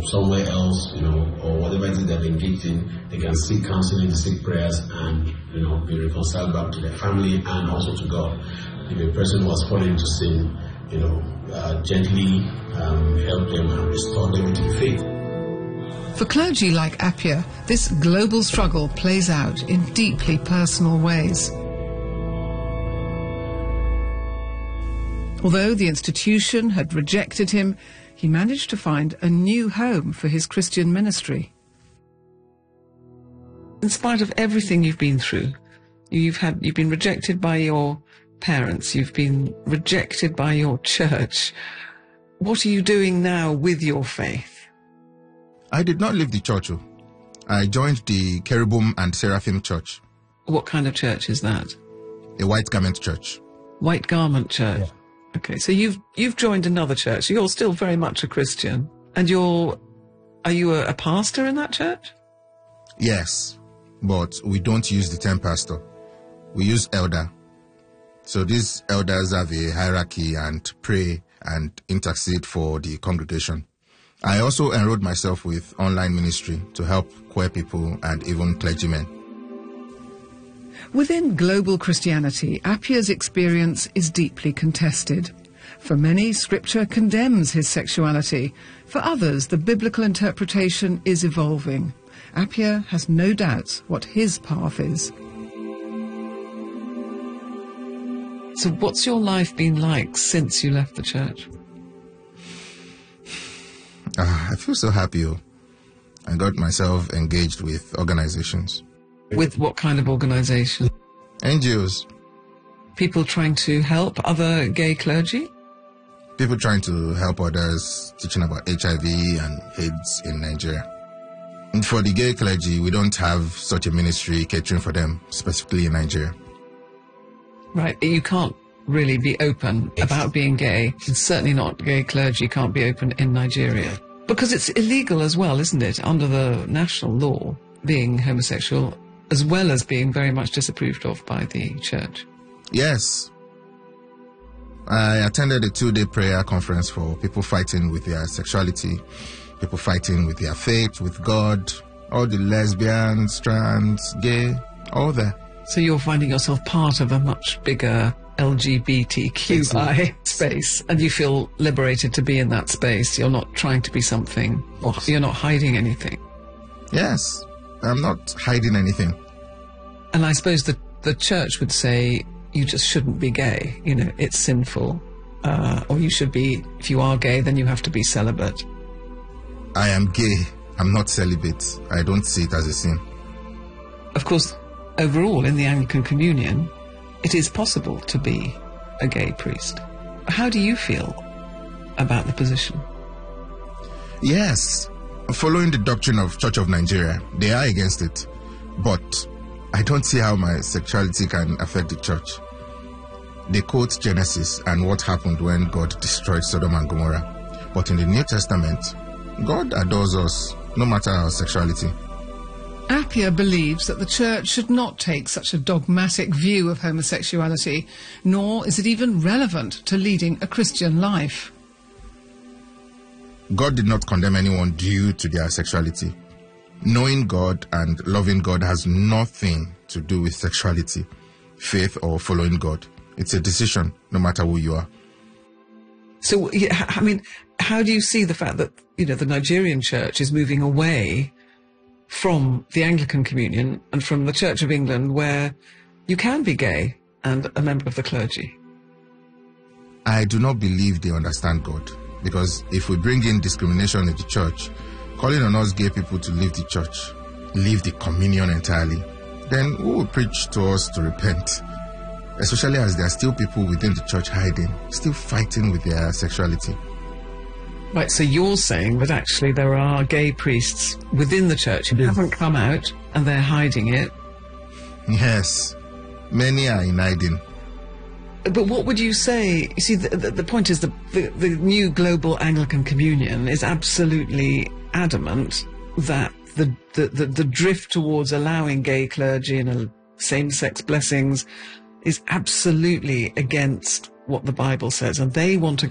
somewhere else, or whatever it is they've engaged in, they can seek counseling, seek prayers, and, be reconciled back to their family and also to God. If a person was falling into sin, gently help them and restore them into faith. For clergy like Appia, this global struggle plays out in deeply personal ways. Although the institution had rejected him, he managed to find a new home for his Christian ministry. In spite of everything you've been through, you've been rejected by your parents, you've been rejected by your church. What are you doing now with your faith? I did not leave the church. I joined the Cherubim and Seraphim Church. What kind of church is that? A white garment church. White garment church. Yeah. Okay, so you've joined another church. You're still very much a Christian. And are you a pastor in that church? Yes, but we don't use the term pastor. We use elder. So these elders have a hierarchy and pray and intercede for the congregation. I also enrolled myself with online ministry to help queer people and even clergymen. Within global Christianity, Appia's experience is deeply contested. For many, Scripture condemns his sexuality. For others, the biblical interpretation is evolving. Appia has no doubts what his path is. So what's your life been like since you left the church? I feel so happy. I got myself engaged with organizations. With what kind of organization? NGOs. People trying to help other gay clergy? People trying to help others, teaching about HIV and AIDS in Nigeria. And for the gay clergy, we don't have such a ministry catering for them, specifically in Nigeria. Right, you can't really be open about being gay. And certainly not gay clergy can't be open in Nigeria. Because it's illegal as well, isn't it, under the national law, being homosexual, as well as being very much disapproved of by the church. Yes. I attended a 2-day prayer conference for people fighting with their sexuality, people fighting with their faith, with God, all the lesbians, trans, gay, all there. So you're finding yourself part of a much bigger LGBTQI space, and you feel liberated to be in that space. You're not trying to be something, or you're not hiding anything. Yes, I'm not hiding anything. And I suppose the church would say you just shouldn't be gay, it's sinful. Or you should be, if you are gay, then you have to be celibate. I am gay. I'm not celibate. I don't see it as a sin. Of course, overall, in the Anglican Communion, it is possible to be a gay priest. How do you feel about the position? Yes. Following the doctrine of Church of Nigeria, they are against it. But I don't see how my sexuality can affect the church. They quote Genesis and what happened when God destroyed Sodom and Gomorrah. But in the New Testament, God adores us, no matter our sexuality. Appia believes that the church should not take such a dogmatic view of homosexuality, nor is it even relevant to leading a Christian life. God did not condemn anyone due to their sexuality. Knowing God and loving God has nothing to do with sexuality, faith, or following God. It's a decision, no matter who you are. So, I mean, how do you see the fact that, the Nigerian church is moving away from the Anglican Communion and from the Church of England, where you can be gay and a member of the clergy? I do not believe they understand God, because if we bring in discrimination in the church, calling on us gay people to leave the church, leave the communion entirely, then who will preach to us to repent? Especially as there are still people within the church hiding, still fighting with their sexuality. Right, so you're saying that actually there are gay priests within the church who haven't come out and they're hiding it? Yes, many are in hiding. But what would you say? You see, the point is the new global Anglican Communion is absolutely adamant that the drift towards allowing gay clergy and same-sex blessings is absolutely against what the Bible says, and they want to